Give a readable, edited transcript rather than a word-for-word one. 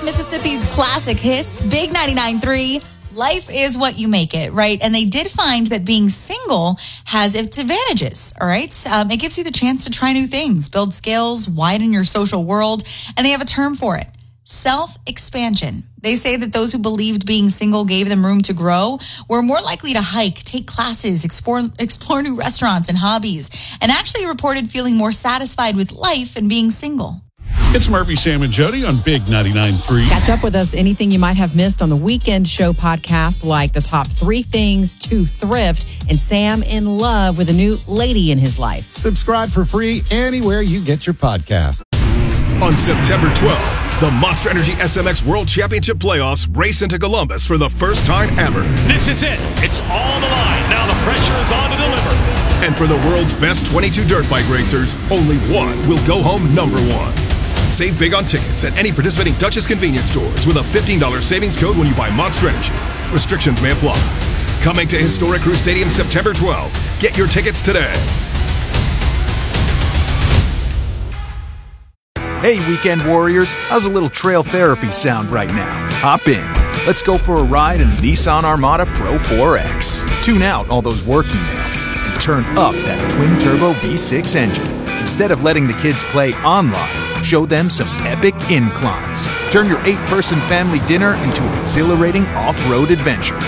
Mississippi's classic hits, Big 99.3. Life is what you make it, right? And they did find that being single has its advantages, all right? It gives you the chance to try new things, build skills, widen your social world, and they have a term for it, self-expansion. They say that those who believed being single gave them room to grow were more likely to hike, take classes, explore new restaurants and hobbies, and actually reported feeling more satisfied with life and being single. It's Murphy, Sam, and Jody on Big 99.3. Catch up with us, anything you might have missed on the Weekend Show podcast, like the top 3 things to thrift, and Sam in love with a new lady in his life. Subscribe for free anywhere you get your podcast. On September 12th, the Monster Energy SMX World Championship Playoffs race into Columbus for the first time ever. This is it. It's all the line. Now the pressure is on to deliver. And for the world's best 22 dirt bike racers, only one will go home number one. Save big on tickets at any participating Duchess convenience stores with a $15 savings code when you buy Monster Energy. Restrictions may apply. Coming to Historic Crew Stadium September 12th. Get your tickets today. Hey, Weekend Warriors, how's a little trail therapy sound right now? Hop in. Let's go for a ride in the Nissan Armada Pro 4X. Tune out all those work emails and turn up that twin-turbo V6 engine. Instead of letting the kids play online, show them some epic inclines. Turn your 8-person family dinner into an exhilarating off-road adventure.